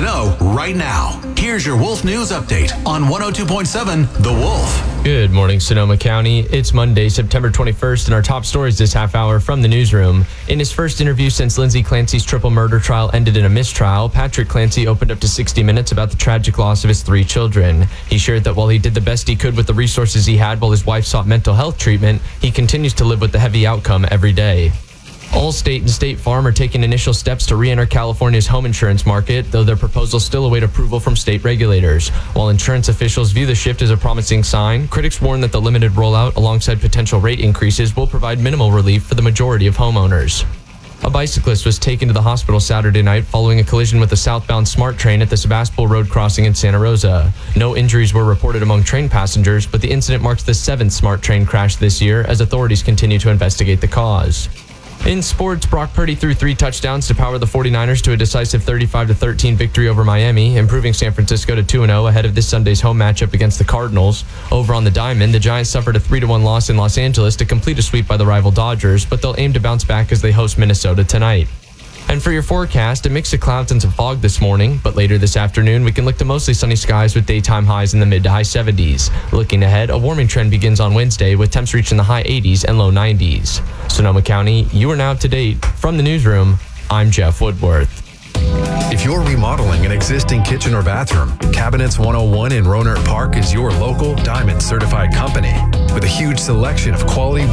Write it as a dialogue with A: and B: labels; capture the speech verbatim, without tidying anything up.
A: know right now. Here's your Wolf News Update on one oh two point seven The Wolf.
B: Good morning, Sonoma County. It's Monday, September twenty-first, and our top stories this half hour from the newsroom. In his first interview since Lindsay Clancy's triple murder trial ended in a mistrial, Patrick Clancy opened up to sixty minutes about the tragic loss of his three children. He shared that while he did the best he could with the resources he had while his wife sought mental health treatment, he continues to live with the heavy outcome every day. Allstate and State Farm are taking initial steps to re-enter California's home insurance market, though their proposals still await approval from state regulators. While insurance officials view the shift as a promising sign, critics warn that the limited rollout alongside potential rate increases will provide minimal relief for the majority of homeowners. A bicyclist was taken to the hospital Saturday night following a collision with a southbound SMART train at the Sebastopol Road crossing in Santa Rosa. No injuries were reported among train passengers, but the incident marks the seventh SMART train crash this year as authorities continue to investigate the cause. In sports, Brock Purdy threw three touchdowns to power the forty-niners to a decisive thirty-five to thirteen victory over Miami, improving San Francisco to two and oh ahead of this Sunday's home matchup against the Cardinals. Over on the diamond, the Giants suffered a three to one loss in Los Angeles to complete a sweep by the rival Dodgers, but they'll aim to bounce back as they host Minnesota tonight. And for your forecast, a mix of clouds and some fog this morning, but later this afternoon, we can look to mostly sunny skies with daytime highs in the mid to high seventies. Looking ahead, a warming trend begins on Wednesday with temps reaching the high eighties and low nineties. Sonoma County, you are now up to date. From the newsroom, I'm Jeff Woodworth.
C: If you're remodeling an existing kitchen or bathroom, Cabinets one oh one in Rohnert Park is your local Diamond certified company with a huge selection of quality